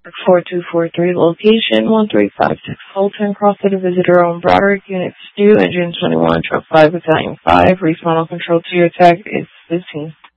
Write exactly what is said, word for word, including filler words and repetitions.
four two four three, location one three five six Fulton, CrossFit Visitor on Broderick, Unit two, Engine twenty-one, Truck five, Battalion five, Respawn Control to your attack is fifteen.